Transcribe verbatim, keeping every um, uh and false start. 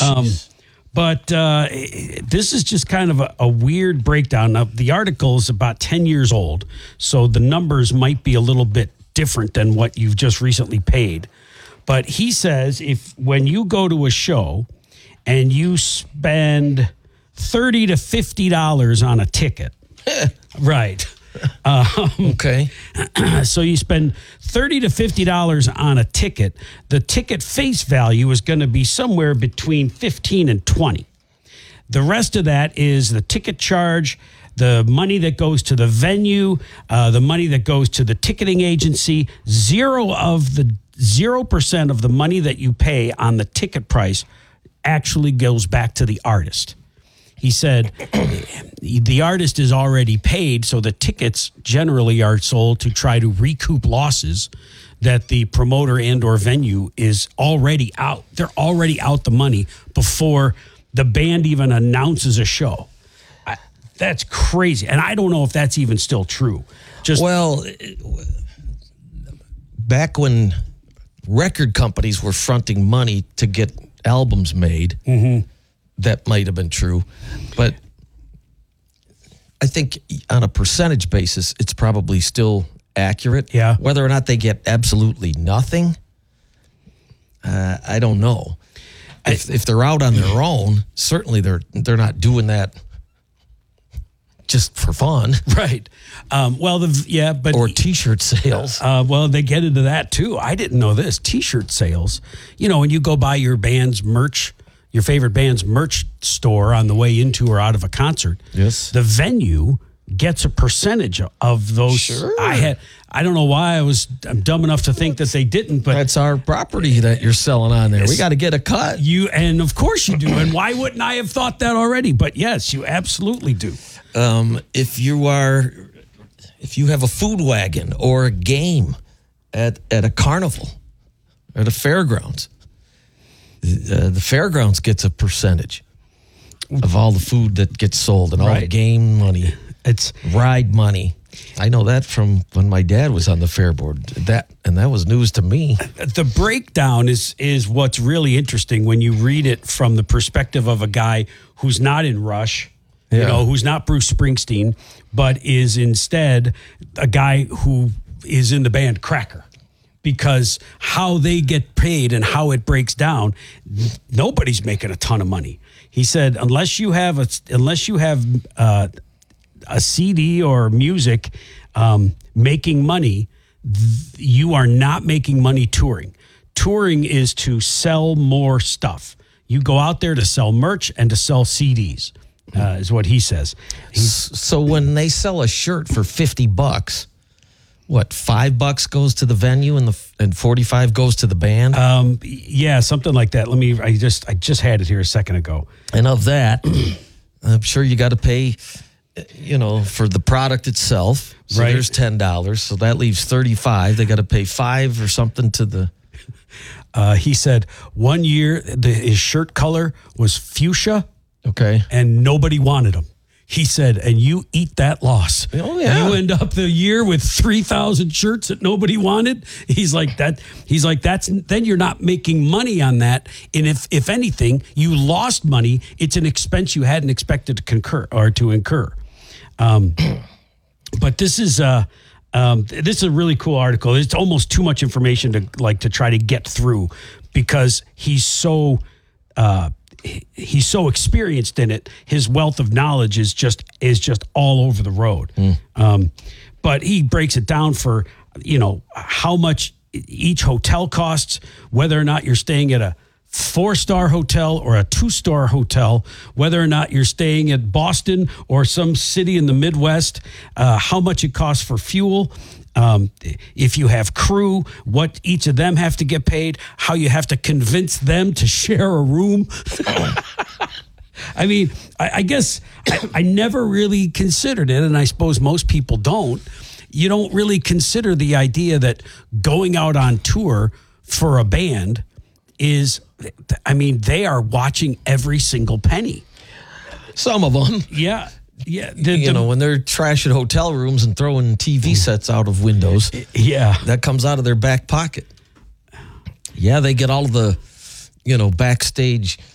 Um, but uh, this is just kind of a, a weird breakdown. Now, the article is about ten years old, so the numbers might be a little bit different than what you've just recently paid. But he says if when you go to a show and you spend thirty to fifty dollars on a ticket, right? Um, okay. So you spend thirty to fifty dollars on a ticket. The ticket face value is going to be somewhere between fifteen and twenty. The rest of that is the ticket charge, the money that goes to the venue, uh, the money that goes to the ticketing agency. Zero of the zero percent of the money that you pay on the ticket price actually goes back to the artist. He said the artist is already paid, so the tickets generally are sold to try to recoup losses that the promoter and or venue is already out. They're already out the money before the band even announces a show. I, that's crazy. And I don't know if that's even still true. Just Well, back when record companies were fronting money to get albums made, mm-hmm. that might have been true. But I think on a percentage basis, it's probably still accurate. Yeah. Whether or not they get absolutely nothing, uh, I don't know. If, if they're out on their own, certainly they're they're not doing that just for fun. Right. Um, well, the yeah, but or T-shirt sales. Uh, well, they get into that too. I didn't know this. T-shirt sales. You know, when you go buy your band's merch, your favorite band's merch store on the way into or out of a concert, yes, the venue gets a percentage of those. Sure. I had. I don't know why I was I'm dumb enough to think that they didn't, but that's our property that you're selling on there. We got to get a cut. You and of course you do. And why wouldn't I have thought that already? But yes, you absolutely do. Um, if you are, if you have a food wagon or a game at at a carnival, at a fairgrounds, uh, the fairgrounds gets a percentage of all the food that gets sold and all Right. the game money. It's ride money. I know that from when my dad was on the fair board. That and that was news to me. The breakdown is is what's really interesting when you read it from the perspective of a guy who's not in Rush, Yeah. you know, who's not Bruce Springsteen, but is instead a guy who is in the band Cracker. Because how they get paid and how it breaks down, nobody's making a ton of money. He said, unless you have a, unless you have uh, a C D or music um, making money, th- you are not making money touring. Touring is to sell more stuff. You go out there to sell merch and to sell C Ds, uh, is what he says. He's, So when they sell a shirt for fifty bucks, what, five bucks goes to the venue and the and forty-five goes to the band? um, yeah, something like that. Let me. I just I just had it here a second ago. And of that, I'm sure you got to pay, you know, for the product itself. So Right. there's ten dollars. So that leaves thirty-five. They got to pay five or something to the. Uh, he said one year the, his shirt color was fuchsia, Okay. and nobody wanted him. He said, and you eat that loss. Oh, yeah. You end up the year with three thousand shirts that nobody wanted. He's like that. He's like, that's, then you're not making money on that. And if, if anything, you lost money, it's an expense you hadn't expected to concur or to incur. Um, but this is, uh, um, this is a really cool article. It's almost too much information to like, to try to get through because he's so, uh, he's so experienced in it. His wealth of knowledge is just is just all over the road. Mm. Um, but he breaks it down for, you know, how much each hotel costs, whether or not you're staying at a four-star hotel or a two-star hotel, whether or not you're staying at Boston or some city in the Midwest, uh, how much it costs for fuel. Um, if you have crew, what each of them have to get paid, how you have to convince them to share a room. I mean, I, I guess I, I never really considered it, and I suppose most people don't. You don't really consider the idea that going out on tour for a band is, I mean, they are watching every single penny. Some of them. Yeah. Yeah, the, you the, know, when they're trashing hotel rooms and throwing T V sets out of windows, yeah, that comes out of their back pocket. Yeah, they get all of the, you know, backstage